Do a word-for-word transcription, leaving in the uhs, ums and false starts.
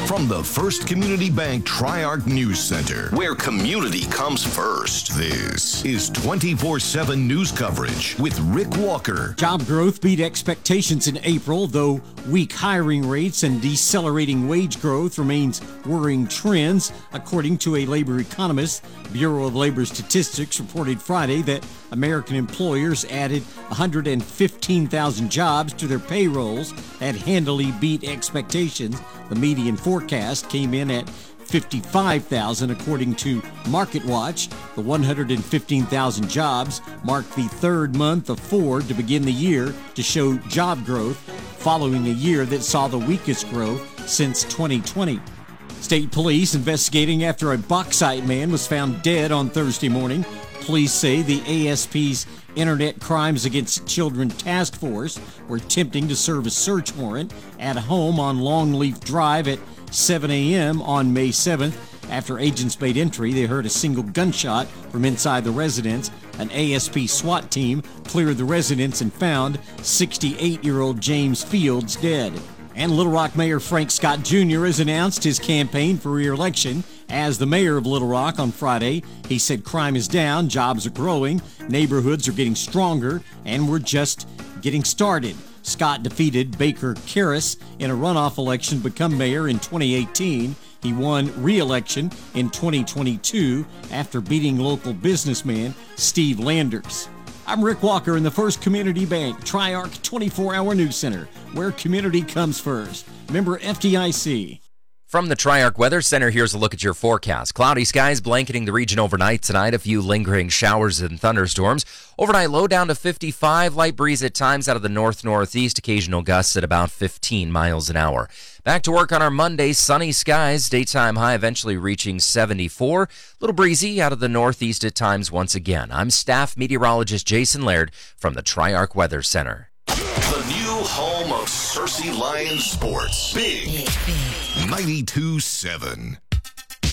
From the First Community Bank Tri-Arc News Center, where community comes first, this is twenty-four seven news coverage with Rick Walker. Job growth beat expectations in April, though weak hiring rates and decelerating wage growth remains worrying trends. According to a labor economist, Bureau of Labor Statistics reported Friday that American employers added one hundred fifteen thousand jobs to their payrolls. That handily beat expectations. The median forecast came in at fifty-five thousand, according to MarketWatch. The one hundred fifteen thousand jobs marked the third month of four to begin the year to show job growth, following a year that saw the weakest growth since twenty twenty. State police investigating after a bauxite man was found dead on Thursday morning. Police say the A S P's Internet Crimes Against Children Task Force were attempting to serve a search warrant at a home on Longleaf Drive at seven a.m. on May seventh. After agents made entry, they heard a single gunshot from inside the residence. An A S P SWAT team cleared the residence and found sixty-eight-year-old James Fields dead. And Little Rock Mayor Frank Scott Junior has announced his campaign for re-election as the mayor of Little Rock on Friday. He said crime is down, jobs are growing, neighborhoods are getting stronger, and we're just getting started. Scott defeated Baker Karras in a runoff election to become mayor in twenty eighteen. He won re-election in twenty twenty-two after beating local businessman Steve Landers. I'm Rick Walker in the First Community Bank Tri-Arc twenty-four hour News Center, where community comes first. Member F D I C. From the Tri-Arc Weather Center, here's a look at your forecast. Cloudy skies blanketing the region overnight tonight. A few lingering showers and thunderstorms. Overnight low down to fifty-five. Light breeze at times out of the north-northeast. Occasional gusts at about fifteen miles an hour. Back to work on our Monday. Sunny skies. Daytime high eventually reaching seventy-four. Little breezy out of the northeast at times once again. I'm staff meteorologist Jason Laird from the Tri-Arc Weather Center. The new home of Searcy Lions Sports. Big, Big, Big. ninety-two seven.